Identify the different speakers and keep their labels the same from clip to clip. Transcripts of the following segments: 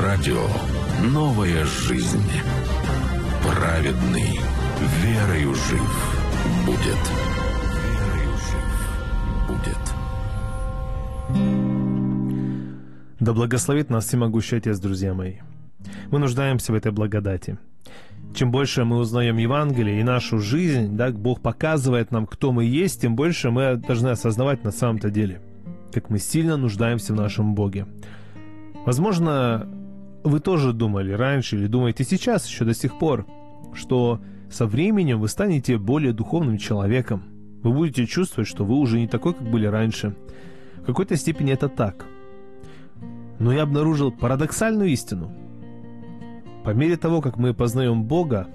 Speaker 1: радио «Новая жизнь». Праведный верою жив будет. Верою жив будет.
Speaker 2: Да благословит нас всемогущий Отец, друзья мои. Мы нуждаемся в этой благодати. Чем больше мы узнаем Евангелие и нашу жизнь, да, Бог показывает нам, кто мы есть, тем больше мы должны осознавать на самом-то деле, как мы сильно нуждаемся в нашем Боге. Возможно, вы тоже думали раньше или думаете сейчас еще до сих пор, что со временем вы станете более духовным человеком. Вы будете чувствовать, что вы уже не такой, как были раньше. В какой-то степени это так. Но я обнаружил парадоксальную истину. По мере того, как мы познаем Бога,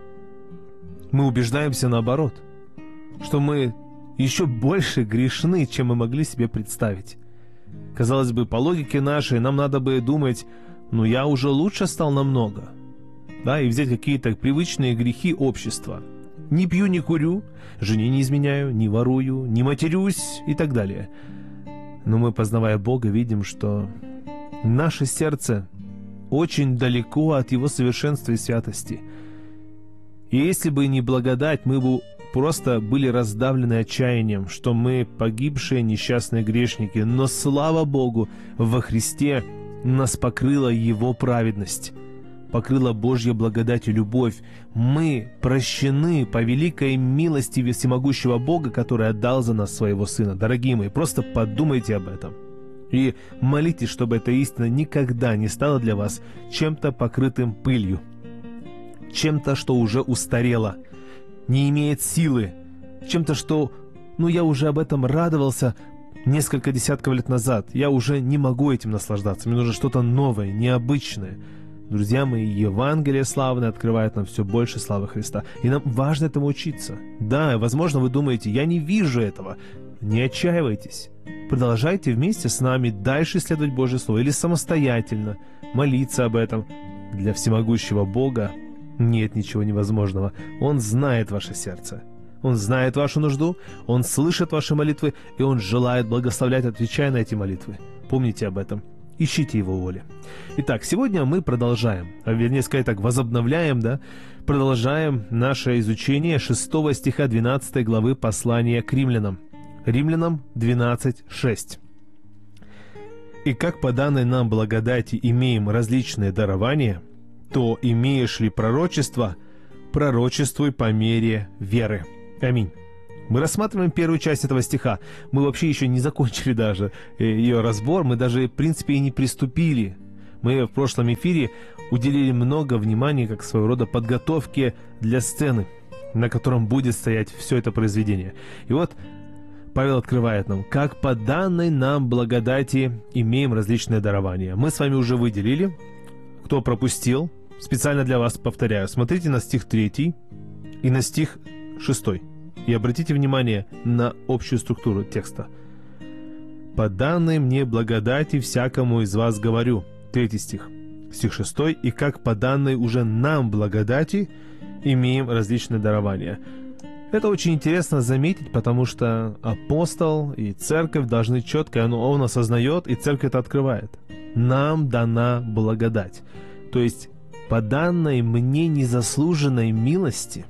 Speaker 2: мы убеждаемся наоборот, что мы еще больше грешны, чем мы могли себе представить. Казалось бы, по логике нашей, нам надо бы думать, ну я уже лучше стал намного. Да, и взять какие-то привычные грехи общества. Не пью, не курю, жене не изменяю, не ворую, не матерюсь и так далее. Но мы, познавая Бога, видим, что наше сердце очень далеко от Его совершенства и святости. И если бы не благодать, мы бы просто были раздавлены отчаянием, что мы погибшие несчастные грешники. Но слава Богу, во Христе нас покрыла Его праведность, покрыла Божья благодать и любовь. Мы прощены по великой милости всемогущего Бога, который отдал за нас Своего Сына. Дорогие мои, просто подумайте об этом. И молитесь, чтобы эта истина никогда не стала для вас чем-то покрытым пылью, чем-то, что уже устарело, не имеет силы, чем-то, что, я уже об этом радовался несколько десятков лет назад, я уже не могу этим наслаждаться, мне нужно что-то новое, необычное. Друзья мои, Евангелие славное открывает нам все больше славы Христа, и нам важно этому учиться. Да, возможно, вы думаете, я не вижу этого. Не отчаивайтесь. Продолжайте вместе с нами дальше исследовать Божье Слово или самостоятельно молиться об этом. Для всемогущего Бога нет ничего невозможного. Он знает ваше сердце. Он знает вашу нужду, Он слышит ваши молитвы, и Он желает благословлять, отвечая на эти молитвы. Помните об этом. Ищите Его воли. Итак, сегодня мы продолжаем, вернее сказать так, возобновляем, продолжаем наше изучение 6 стиха 12 главы послания к римлянам. Римлянам 12:6. «И как по данной нам благодати имеем различные дарования, то имеешь ли пророчество, пророчествуй по мере веры». Аминь. Мы рассматриваем первую часть этого стиха. Мы вообще еще не закончили даже ее разбор, мы даже, в принципе, и не приступили. Мы в прошлом эфире уделили много внимания как своего рода подготовке для сцены, на котором будет стоять все это произведение. И вот Павел открывает нам, как по данной нам благодати имеем различные дарования. Мы с вами уже выделили. Кто пропустил, специально для вас повторяю. Смотрите на стих 3 и на стих 6. И обратите внимание на общую структуру текста. «По данной мне благодати всякому из вас говорю». 3 стих. Стих 6. «И как по данной уже нам благодати имеем различные дарования». Это очень интересно заметить, потому что апостол и церковь должны четко, он осознает, и церковь это открывает. Нам дана благодать. То есть, по данной мне незаслуженной милости,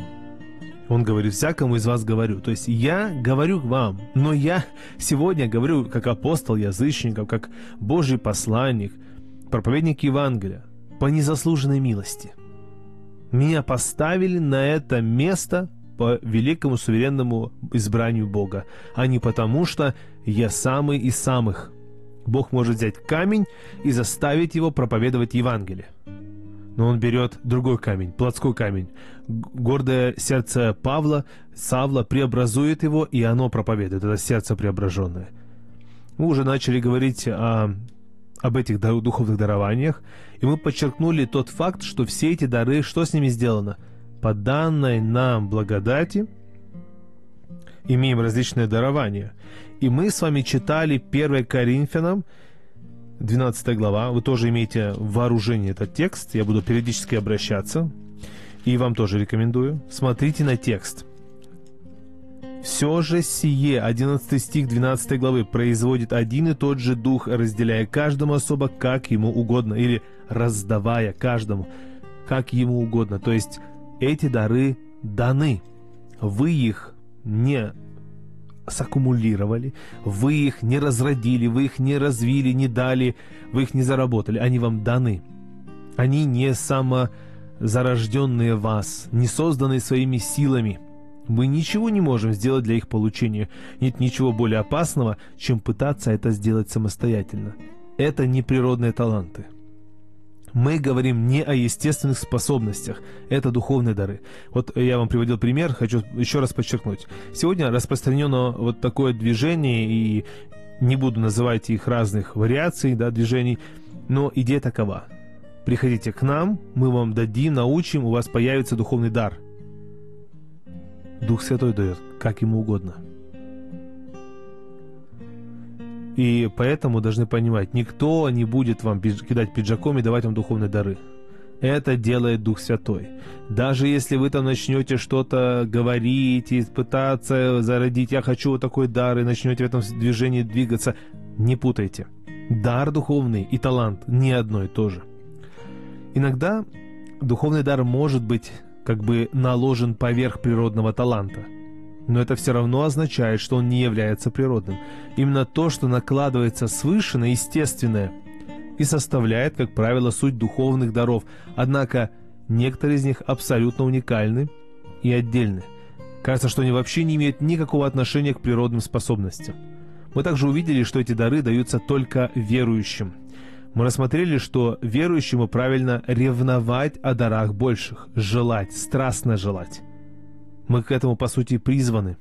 Speaker 2: он говорит, всякому из вас говорю. То есть, я говорю вам, но я сегодня говорю как апостол язычников, как Божий посланник, проповедник Евангелия, по незаслуженной милости. Меня поставили на это место по великому суверенному избранию Бога, а не потому, что я самый из самых. Бог может взять камень и заставить его проповедовать Евангелие. Но он берет другой камень, плотской камень. Гордое сердце Савла преобразует его, и оно проповедует, это сердце преображенное. Мы уже начали говорить об этих духовных дарованиях, и мы подчеркнули тот факт, что все эти дары, что с ними сделано? По данной нам благодати имеем различные дарования. И мы с вами читали 1 Коринфянам, 12 глава. Вы тоже имеете в вооружении этот текст. Я буду периодически обращаться. И вам тоже рекомендую. Смотрите на текст. Все же сие, 11 стих 12 главы, производит один и тот же Дух, разделяя каждому особо, как ему угодно, или раздавая каждому, как ему угодно. То есть эти дары даны. Вы их не саккумулировали, вы их не разродили, вы их не развили, не дали, вы их не заработали. Они вам даны. Они не самозарожденные вас, не созданные своими силами. Мы ничего не можем сделать для их получения. Нет ничего более опасного, чем пытаться это сделать самостоятельно. Это не природные таланты. Мы говорим не о естественных способностях, это духовные дары. Вот я вам приводил пример, хочу еще раз подчеркнуть. Сегодня распространено вот такое движение, и не буду называть их разных вариаций, движений, но идея такова. Приходите к нам, мы вам дадим, научим, у вас появится духовный дар. Дух Святой дает, как ему угодно. И поэтому должны понимать, никто не будет вам кидать пиджаком и давать вам духовные дары. Это делает Дух Святой. Даже если вы там начнете что-то говорить и пытаться зародить, я хочу вот такой дар, и начнете в этом движении двигаться, не путайте. Дар духовный и талант не одно и то же. Иногда духовный дар может быть как бы наложен поверх природного таланта. Но это все равно означает, что он не является природным. Именно то, что накладывается свыше на естественное, и составляет, как правило, суть духовных даров. Однако некоторые из них абсолютно уникальны и отдельны. Кажется, что они вообще не имеют никакого отношения к природным способностям. Мы также увидели, что эти дары даются только верующим. Мы рассмотрели, что верующему правильно ревновать о дарах больших, желать, страстно желать. Мы к этому, по сути, призваны.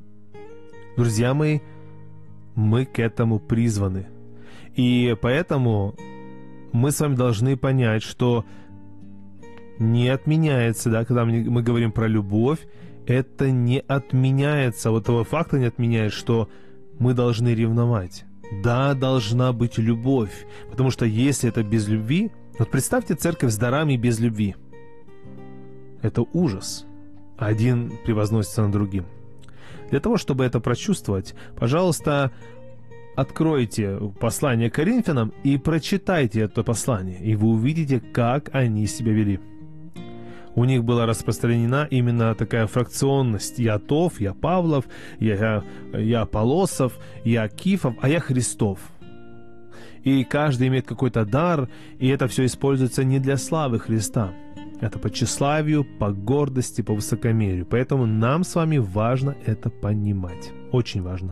Speaker 2: Друзья мои, мы к этому призваны. И поэтому мы с вами должны понять, что не отменяется, когда мы говорим про любовь, это не отменяется, вот того факта не отменяет, что мы должны ревновать. Да, должна быть любовь, потому что если это без любви, вот представьте церковь с дарами без любви. Это ужас. Один превозносится над другим. Для того, чтобы это прочувствовать, пожалуйста, откройте послание к Коринфянам и прочитайте это послание, и вы увидите, как они себя вели. У них была распространена именно такая фракционность: я Тов, я Павлов, я Аполлосов, я Кифов, а я Христов. И каждый имеет какой-то дар, и это все используется не для славы Христа. Это по тщеславию, по гордости, по высокомерию. Поэтому нам с вами важно это понимать. Очень важно.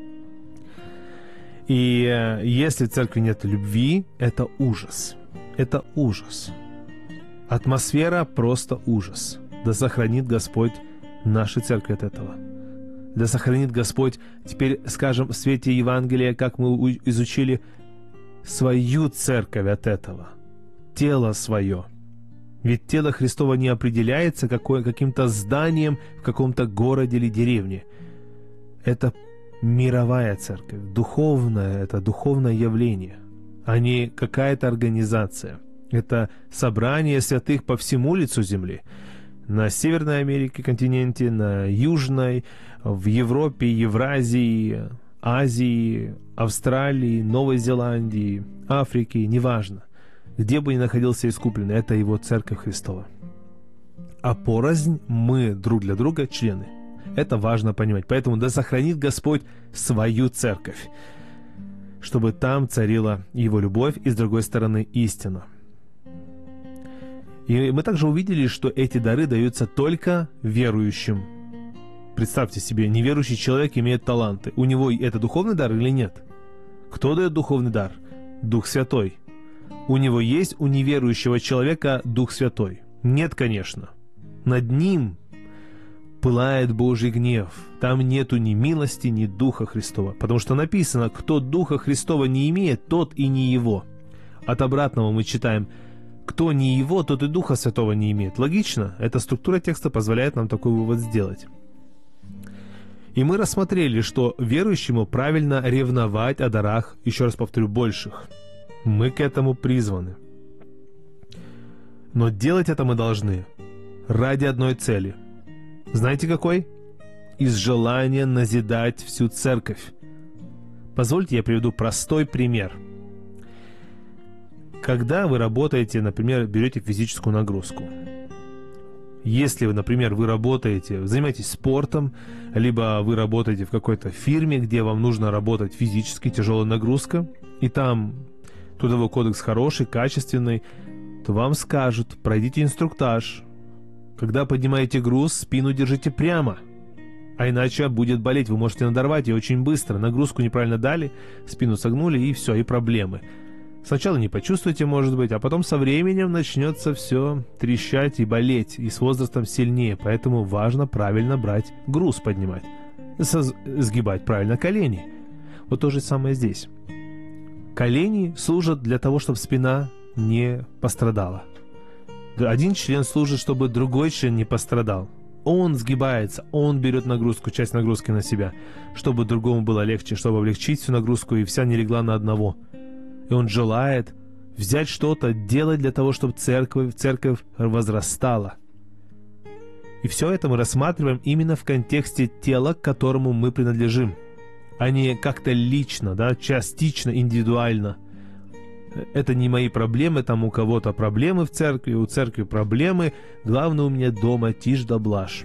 Speaker 2: И если в церкви нет любви, это ужас. Это ужас. Атмосфера просто ужас. Да сохранит Господь наши церкви от этого. Да сохранит Господь, теперь скажем, в свете Евангелия, как мы изучили, свою церковь от этого. Тело свое. Ведь тело Христово не определяется каким-то зданием в каком-то городе или деревне. Это мировая церковь, духовная, это духовное явление, а не какая-то организация. Это собрание святых по всему лицу земли. На Северной Америке континенте, на Южной, в Европе, Евразии, Азии, Австралии, Новой Зеландии, Африке, неважно. Где бы ни находился искупленный, это его церковь Христова. А порознь мы друг для друга члены. Это важно понимать. Поэтому да сохранит Господь свою церковь, чтобы там царила его любовь и, с другой стороны, истина. И мы также увидели, что эти дары даются только верующим. Представьте себе, неверующий человек имеет таланты. У него это духовный дар или нет? Кто дает духовный дар? Дух Святой. У него есть у неверующего человека Дух Святой? Нет, конечно. Над ним пылает Божий гнев. Там нету ни милости, ни Духа Христова. Потому что написано, кто Духа Христова не имеет, тот и не его. От обратного мы читаем, кто не его, тот и Духа Святого не имеет. Логично? Эта структура текста позволяет нам такой вывод сделать. И мы рассмотрели, что верующему правильно ревновать о дарах, еще раз повторю, больших. Мы к этому призваны. Но делать это мы должны ради одной цели. Знаете какой? из желания назидать всю церковь. Позвольте, я приведу простой пример. Когда вы работаете, например, берете физическую нагрузку. Если вы, например, вы работаете, занимаетесь спортом, либо вы работаете в какой-то фирме, где вам нужно работать физически, тяжелая нагрузка, и там трудовой кодекс хороший, качественный, то вам скажут: пройдите инструктаж. Когда поднимаете груз, спину держите прямо, а иначе будет болеть, вы можете надорвать ее очень быстро. Нагрузку неправильно дали, спину согнули, и все, и проблемы. Сначала не почувствуете, может быть, а потом со временем начнется все трещать и болеть, и с возрастом сильнее. Поэтому важно правильно брать груз, поднимать, сгибать правильно колени. Вот то же самое здесь. Колени служат для того, чтобы спина не пострадала. Один член служит, чтобы другой член не пострадал. Он сгибается, он берет нагрузку, часть нагрузки на себя, чтобы другому было легче, чтобы облегчить всю нагрузку, и вся не легла на одного. И он желает взять что-то, делать для того, чтобы церковь возрастала. И все это мы рассматриваем именно в контексте тела, к которому мы принадлежим, а не как-то лично, да, частично, индивидуально. Это не мои проблемы, там у кого-то проблемы в церкви, у церкви проблемы, главное у меня дома тишь да блажь.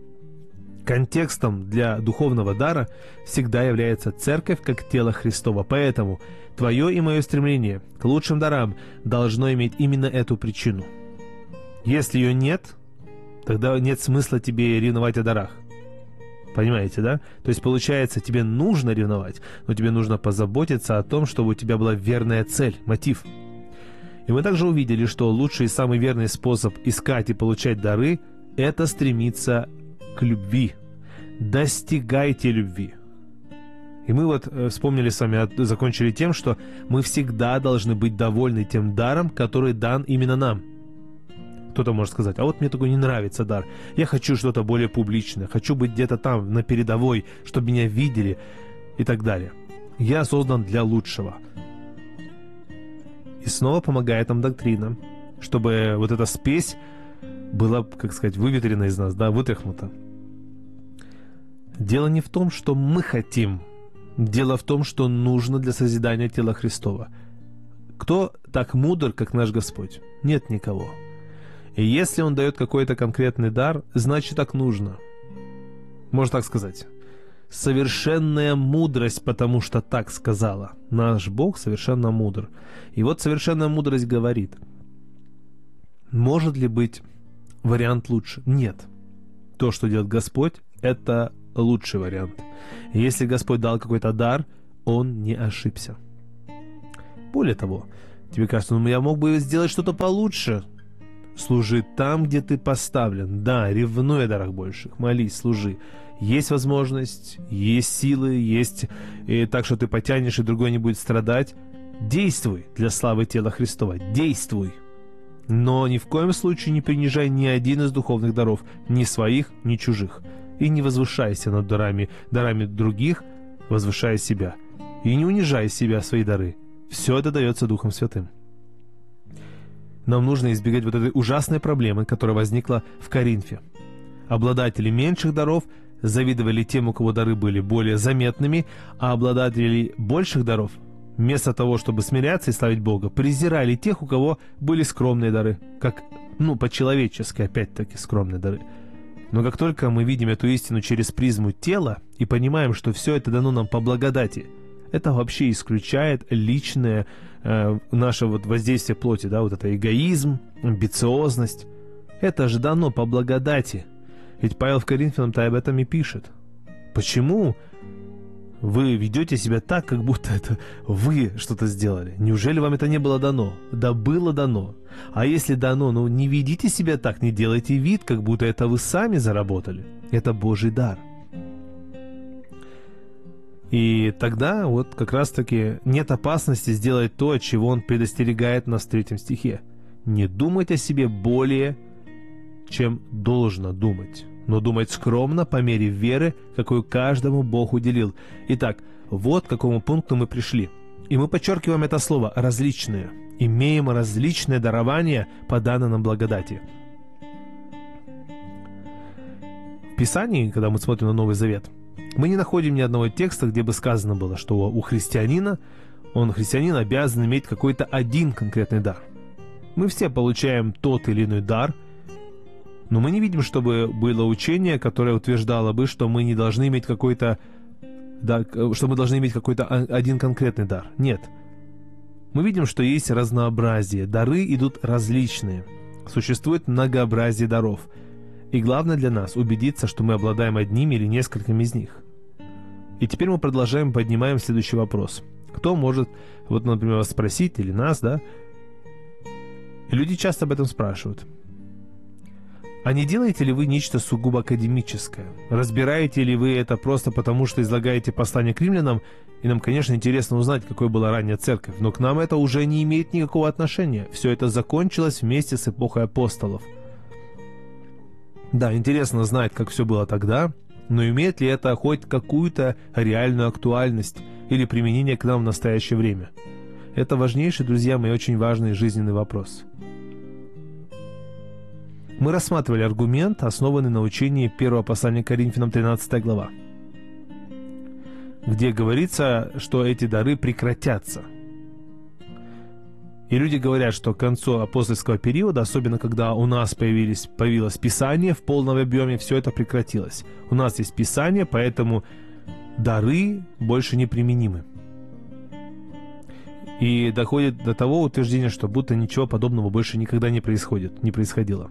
Speaker 2: Контекстом для духовного дара всегда является церковь как тело Христово. Поэтому твое и мое стремление к лучшим дарам должно иметь именно эту причину. Если ее нет, тогда нет смысла тебе ревновать о дарах. Понимаете, да? То есть получается, тебе нужно ревновать, но тебе нужно позаботиться о том, чтобы у тебя была верная цель, мотив. И мы также увидели, что лучший и самый верный способ искать и получать дары – это стремиться к любви. Достигайте любви. И мы вот вспомнили с вами, закончили тем, что мы всегда должны быть довольны тем даром, который дан именно нам. Кто-то может сказать: а вот мне такой не нравится дар. Я хочу что-то более публичное, хочу быть где-то там, на передовой, чтобы меня видели и так далее. Я создан для лучшего. И снова помогает нам доктрина, чтобы вот эта спесь была, как сказать, выветрена из нас, да, вытряхнута. Дело не в том, что мы хотим. Дело в том, что нужно для созидания тела Христова. Кто так мудр, как наш Господь? Нет никого. И если Он дает какой-то конкретный дар, значит, так нужно. Можно так сказать. Совершенная мудрость, потому что так сказала. Наш Бог совершенно мудр. И вот совершенная мудрость говорит: может ли быть вариант лучше? Нет. То, что делает Господь, это лучший вариант. И если Господь дал какой-то дар, Он не ошибся. Более того, тебе кажется: ну я мог бы сделать что-то получше. Служи там, где ты поставлен. Да, ревнуй о дарах больших, молись, служи. Есть возможность, есть силы, есть так, что ты потянешь, и другой не будет страдать. Действуй для славы тела Христова. Действуй. Но ни в коем случае не принижай ни один из духовных даров, ни своих, ни чужих. И не возвышайся над дарами других, возвышая себя. И не унижай себя, свои дары. Все это дается Духом Святым. Нам нужно избегать вот этой ужасной проблемы, которая возникла в Коринфе. Обладатели меньших даров завидовали тем, у кого дары были более заметными, а обладатели больших даров, вместо того, чтобы смиряться и славить Бога, презирали тех, у кого были скромные дары, как, по-человечески, опять-таки, скромные дары. Но как только мы видим эту истину через призму тела и понимаем, что все это дано нам по благодати, это вообще исключает личное наше вот воздействие плоти, да, вот это эгоизм, амбициозность. Это же дано по благодати. Ведь Павел в Коринфянам-то об этом и пишет. Почему вы ведете себя так, как будто это вы что-то сделали? Неужели вам это не было дано? Да было дано. А если дано, не ведите себя так, не делайте вид, как будто это вы сами заработали. Это Божий дар. И тогда вот как раз-таки нет опасности сделать то, от чего Он предостерегает нас в 3 стихе. Не думать о себе более, чем должно думать, но думать скромно по мере веры, какую каждому Бог уделил. Итак, вот к какому пункту мы пришли. И мы подчеркиваем это слово «различные». Имеем различные дарования по данной нам благодати. В Писании, когда мы смотрим на Новый Завет, мы не находим ни одного текста, где бы сказано было, что у христианина, христианин обязан иметь какой-то один конкретный дар. Мы все получаем тот или иной дар, но мы не видим, чтобы было учение, которое утверждало бы, что мы не должны иметь какой-то, что мы должны иметь какой-то один конкретный дар. Нет. Мы видим, что есть разнообразие, дары идут различные, существует многообразие даров. И главное для нас убедиться, что мы обладаем одним или несколькими из них. И теперь мы поднимаем следующий вопрос. Кто может, например, вас спросить, или нас, да? И люди часто об этом спрашивают. А не делаете ли вы нечто сугубо академическое? Разбираете ли вы это просто потому, что излагаете послание к римлянам? И нам, конечно, интересно узнать, какой была ранняя церковь, но к нам это уже не имеет никакого отношения. Все это закончилось вместе с эпохой апостолов. Да, интересно знать, как все было тогда, но имеет ли это хоть какую-то реальную актуальность или применение к нам в настоящее время? Это важнейший, друзья мои, очень важный жизненный вопрос. Мы рассматривали аргумент, основанный на учении первого послания к Коринфянам, 13 глава, где говорится, что эти дары прекратятся. И люди говорят, что к концу апостольского периода, особенно когда у нас появилось Писание в полном объеме, все это прекратилось. У нас есть Писание, поэтому дары больше не применимы. И доходит до того утверждения, что будто ничего подобного больше никогда не происходило.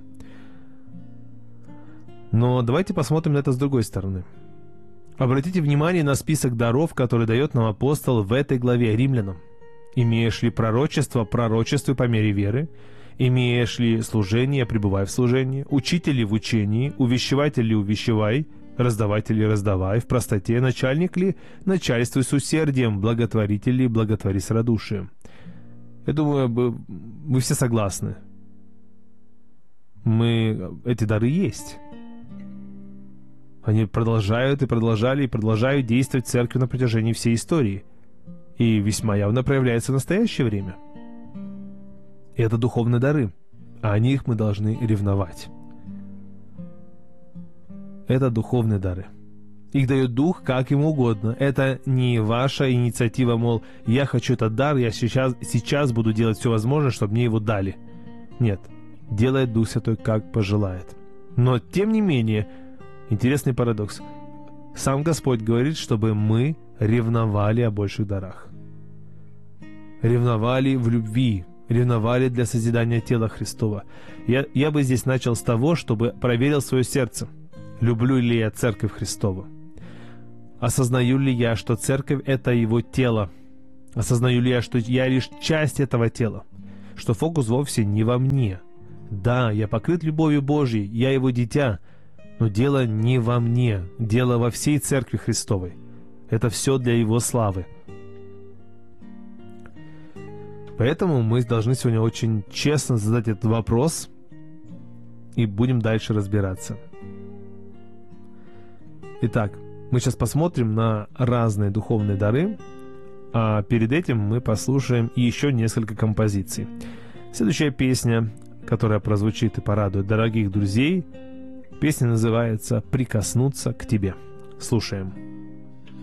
Speaker 2: Но давайте посмотрим на это с другой стороны. Обратите внимание на список даров, который дает нам апостол в этой главе римлянам. Имеешь ли пророчество, пророчествуй по мере веры. Имеешь ли служение, пребывай в служении. Учитель ли в учении, увещеватель ли увещевай, раздаватель ли раздавай, в простоте, начальник ли начальствуй с усердием, благотворитель ли благотвори с радушием. Я думаю, вы все согласны. Эти дары есть. Они продолжают и продолжают действовать в церкви на протяжении всей истории. И весьма явно проявляется в настоящее время. И это духовные дары, а о них мы должны ревновать. Это духовные дары. Их дает Дух как ему угодно. Это не ваша инициатива, мол, я хочу этот дар, я сейчас буду делать все возможное, чтобы мне его дали. Нет, делает Дух Святой как пожелает. Но тем не менее, интересный парадокс. Сам Господь говорит, чтобы мы ревновали о больших дарах. Ревновали в любви, ревновали для созидания тела Христова. Я бы здесь начал с того, чтобы проверил свое сердце. Люблю ли я Церковь Христову? Осознаю ли я, что Церковь — это Его тело? Осознаю ли я, что я лишь часть этого тела? Что фокус вовсе не во мне? Да, я покрыт любовью Божьей, я Его дитя, но дело не во мне, дело во всей Церкви Христовой. Это все для Его славы. Поэтому мы должны сегодня очень честно задать этот вопрос и будем дальше разбираться. Итак, мы сейчас посмотрим на разные духовные дары, а перед этим мы послушаем еще несколько композиций. Следующая песня, которая прозвучит и порадует дорогих друзей, песня называется «Прикоснуться к тебе». Слушаем.